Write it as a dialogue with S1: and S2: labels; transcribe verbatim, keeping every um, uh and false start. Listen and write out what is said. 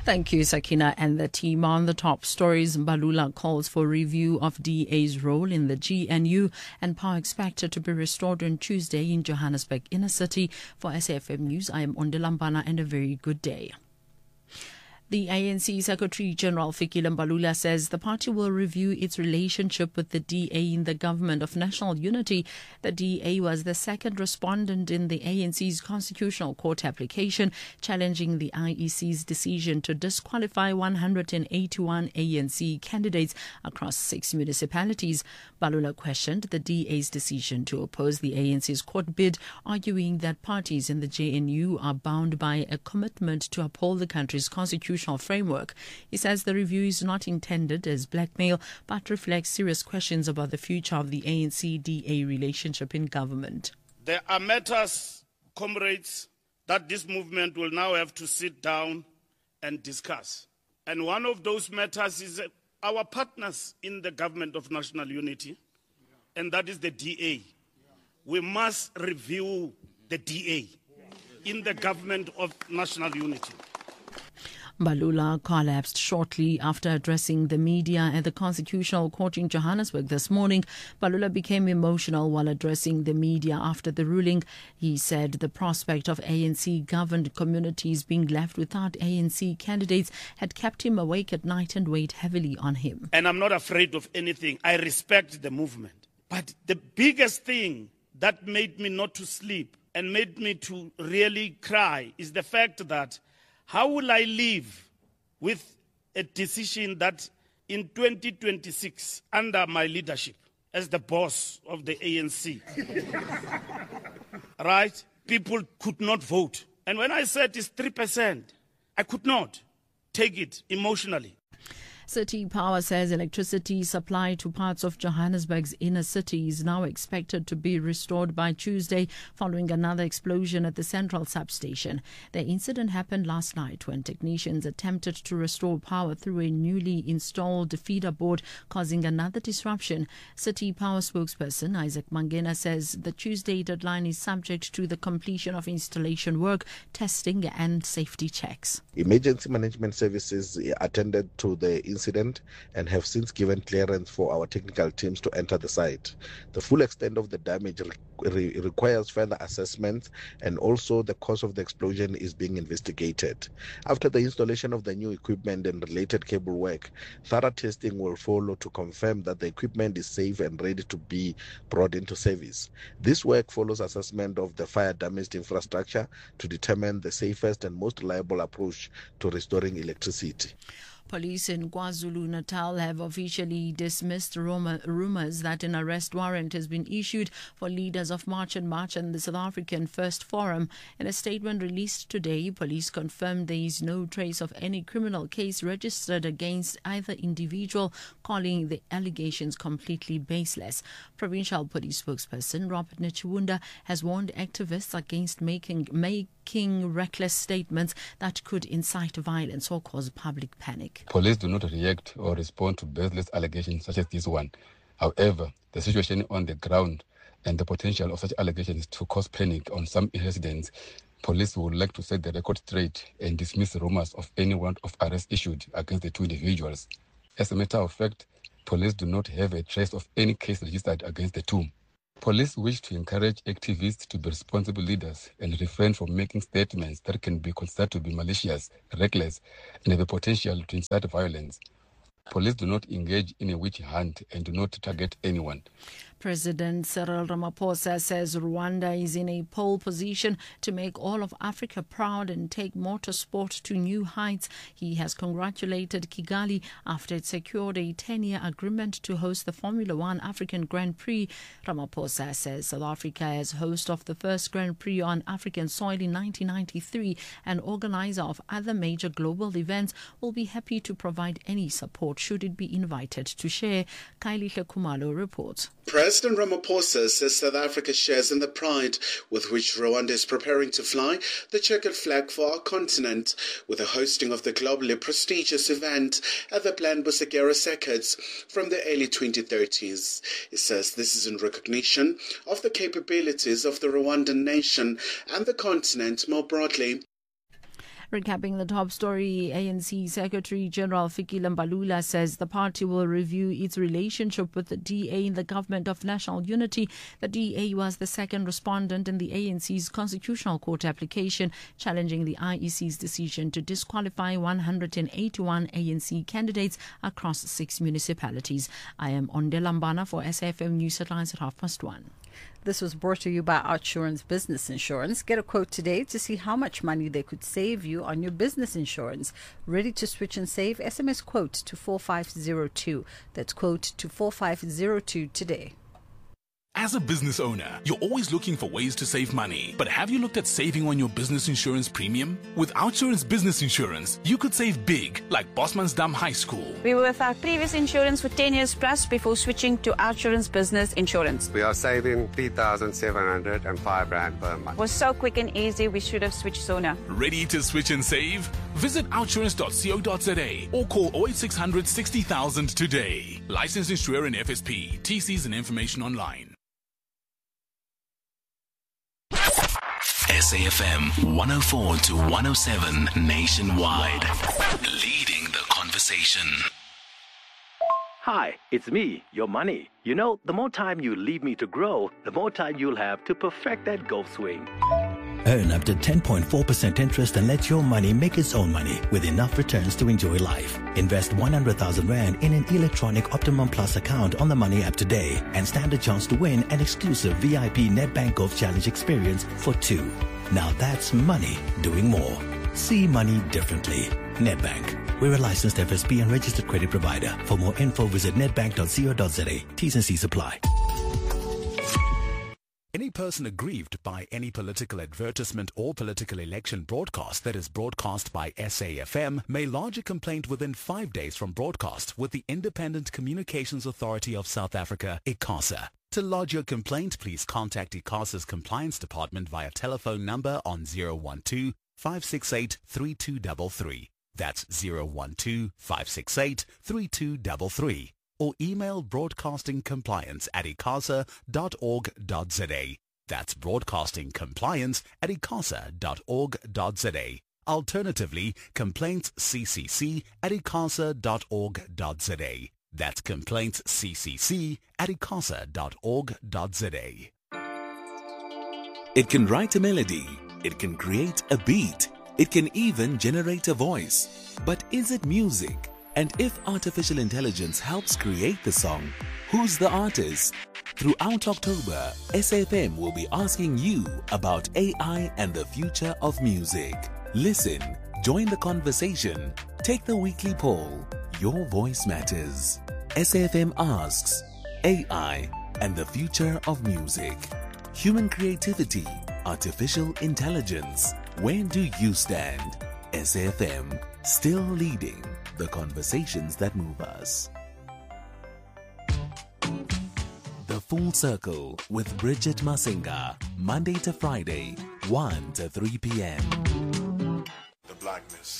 S1: Thank you, Sakina and the team. On the top stories, Mbalula calls for review of D A's role in the G N U and power expected to be restored on Tuesday in Johannesburg inner city. For S A F M News, I am Ondelambana and a very good day. The A N C Secretary-General Fikile Mbalula says the party will review its relationship with the D A in the Government of National Unity. The D A was the second respondent in the A N C's Constitutional Court application challenging the I E C's decision to disqualify one hundred eighty-one A N C candidates across six municipalities. Mbalula questioned the D A's decision to oppose the A N C's court bid, arguing that parties in the J N U are bound by a commitment to uphold the country's constitutional framework. He says the review is not intended as blackmail but reflects serious questions about the future of the A N C D A relationship in government.
S2: There are matters, comrades, that this movement will now have to sit down and discuss. And one of those matters is our partners in the Government of National Unity, and that is the D A. We must review the D A in the Government of National Unity.
S1: Mbalula collapsed shortly after addressing the media at the Constitutional Court in Johannesburg this morning. Mbalula became emotional while addressing the media after the ruling. He said the prospect of A N C-governed communities being left without A N C candidates had kept him awake at night and weighed heavily on him.
S2: And I'm not afraid of anything. I respect the movement. But the biggest thing that made me not to sleep and made me to really cry is the fact that how will I live with a decision that in twenty twenty-six, under my leadership as the boss of the A N C, right, people could not vote. And when I said it's three percent, I could not take it emotionally.
S1: City Power says electricity supply to parts of Johannesburg's inner city is now expected to be restored by Tuesday following another explosion at the central substation. The incident happened last night when technicians attempted to restore power through a newly installed feeder board, causing another disruption. City Power spokesperson Isaac Mangena says the Tuesday deadline is subject to the completion of installation work, testing and safety checks.
S3: Emergency management services attended to the incident and have since given clearance for our technical teams to enter the site. The full extent of the damage re- requires further assessments, and also the cause of the explosion is being investigated. After the installation of the new equipment and related cable work, thorough testing will follow to confirm that the equipment is safe and ready to be brought into service. This work follows assessment of the fire-damaged infrastructure to determine the safest and most reliable approach to restoring electricity.
S1: Police in KwaZulu-Natal have officially dismissed rumours that an arrest warrant has been issued for leaders of March and March and the South African First Forum. In a statement released today, police confirmed there is no trace of any criminal case registered against either individual, calling the allegations completely baseless. Provincial Police spokesperson Robert Nechibunda has warned activists against making making reckless statements that could incite violence or cause public panic.
S4: Police do not react or respond to baseless allegations such as this one. However, the situation on the ground and the potential of such allegations to cause panic on some residents, police would like to set the record straight and dismiss rumours of any warrant of arrest issued against the two individuals. As a matter of fact, police do not have a trace of any case registered against the two. Police wish to encourage activists to be responsible leaders and refrain from making statements that can be considered to be malicious, reckless, and have the potential to incite violence. Police do not engage in a witch hunt and do not target anyone.
S1: President Cyril Ramaphosa says Rwanda is in a pole position to make all of Africa proud and take motorsport to new heights. He has congratulated Kigali after it secured a ten-year agreement to host the Formula One African Grand Prix. Ramaphosa says South Africa, as host of the first Grand Prix on African soil in nineteen ninety-three and organizer of other major global events, will be happy to provide any support should it be invited to share. Kylie Kumalo reports.
S5: President Ramaphosa says South Africa shares in the pride with which Rwanda is preparing to fly the checkered flag for our continent with the hosting of the globally prestigious event at the planned Busagera Circuits from the early twenty thirties. He says this is in recognition of the capabilities of the Rwandan nation and the continent more broadly.
S1: Recapping the top story, A N C Secretary General Fikile Mbalula says the party will review its relationship with the D A in the government of national unity. The D A was the second respondent in the A N C's Constitutional Court application challenging the I E C's decision to disqualify one hundred eighty-one A N C candidates across six municipalities. I am Onde Lambana for S A F M News Headlines at half past one.
S6: This was brought to you by OUTsurance Business Insurance. Get a quote today to see how much money they could save you on your business insurance. Ready to switch and save? S M S quote to four five zero two. That's quote to four five zero two today.
S7: As a business owner, you're always looking for ways to save money. But have you looked at saving on your business insurance premium? With OUTsurance Business Insurance, you could save big, like Bosmansdam High School.
S8: We were with our previous insurance for ten years plus before switching to OUTsurance Business Insurance.
S9: We are saving three thousand seven hundred five rand per month.
S8: It was so quick and easy, we should have switched sooner.
S7: Ready to switch and save? Visit outsurance dot co dot za or call oh eight six hundred sixty thousand today. Licensed insurer in F S P. T Cs and information online.
S10: S A F M one oh four to one oh seven nationwide, leading the conversation.
S11: Hi, it's me, your money. You know, the more time you leave me to grow, the more time you'll have to perfect that golf swing.
S12: Earn up to ten point four percent interest and let your money make its own money with enough returns to enjoy life. Invest one hundred thousand rand in an electronic Optimum Plus account on the Money app today and stand a chance to win an exclusive V I P Nedbank Golf Challenge experience for two. Now that's money doing more. See money differently. Nedbank. We're a licensed F S P and registered credit provider. For more info, visit nedbank dot co dot za. T's and C's apply.
S13: Any person aggrieved by any political advertisement or political election broadcast that is broadcast by S A F M may lodge a complaint within five days from broadcast with the Independent Communications Authority of South Africa, ICASA. To lodge your complaint, please contact ICASA's Compliance Department via telephone number on zero one two, five six eight, three two three three. That's zero one two, five six eight, three two three three. Or email broadcastingcompliance at icasa dot org dot za. That's broadcastingcompliance at icasa dot org dot za. Alternatively, complaintsccc at icasa dot org dot za. That's complaintsccc at icasa dot org dot za.
S10: It can write a melody. It can create a beat. It can even generate a voice. But is it music? And if artificial intelligence helps create the song, who's the artist? Throughout October, S A F M will be asking you about A I and the future of music. Listen, join the conversation, take the weekly poll. Your voice matters. S A F M asks, A I and the future of music. Human creativity, artificial intelligence. Where do you stand? S A F M, still leading the conversations that move us. The Full Circle with Bridget Masinga, Monday to Friday, one to three p.m.
S14: The blackness.